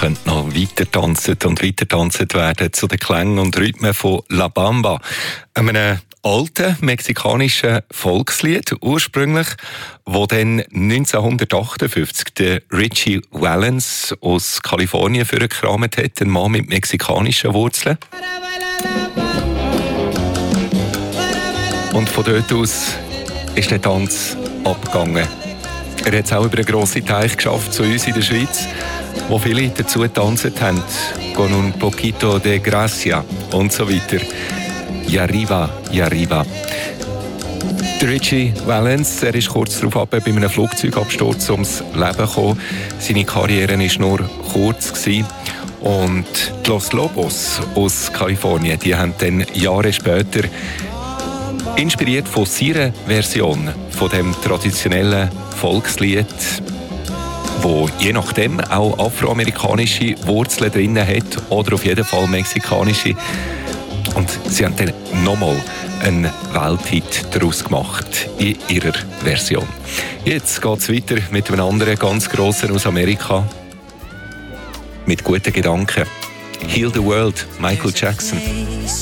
könnte noch weiter tanzt werden zu den Klängen und Rhythmen von La Bamba, einem alten mexikanischen Volkslied, ursprünglich, wo dann 1958 der Richie Valens aus Kalifornien vorgekramt hat, ein Mann mit mexikanischen Wurzeln. Und von dort aus ist der Tanz abgegangen. Er hat es auch über einen grossen Teich geschafft, zu uns in der Schweiz, wo viele dazu getanzt haben. Con un poquito de gracia und so weiter. Y arriba, y arriba. Der Richie Valens, er ist kurz darauf bei einem Flugzeugabsturz ums Leben gekommen. Seine Karriere war nur kurz gewesen. Und die Los Lobos aus Kalifornien, die haben dann Jahre später, inspiriert von seiner Version von dem traditionellen Volkslied, wo je nachdem auch afroamerikanische Wurzeln drin hat oder auf jeden Fall mexikanische. Und sie haben dann nochmal einen Welthit daraus gemacht in ihrer Version. Jetzt geht es weiter mit einem anderen ganz grossen aus Amerika. Mit guten Gedanken. Heal the World, Michael Jackson.